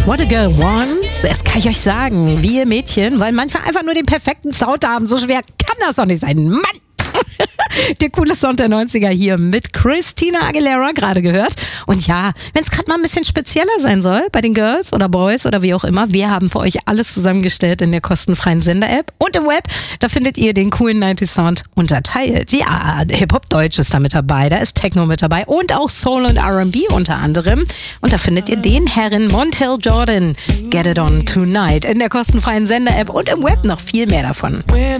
What a Girl Wants, das kann ich euch sagen. Wir Mädchen wollen manchmal einfach nur den perfekten Sound haben. So schwer kann das doch nicht sein. Mann! Der coole Sound der 90er hier mit Christina Aguilera gerade gehört. Und ja, wenn es gerade mal ein bisschen spezieller sein soll, bei den Girls oder Boys oder wie auch immer, wir haben für euch alles zusammengestellt in der kostenfreien Sender-App und im Web. Da findet ihr den coolen 90s-Sound unterteilt. Ja, Hip-Hop-Deutsch ist da mit dabei, da ist Techno mit dabei und auch Soul und R&B unter anderem. Und da findet ihr den Herren Montel Jordan, Get It On Tonight in der kostenfreien Sender-App und im Web noch viel mehr davon.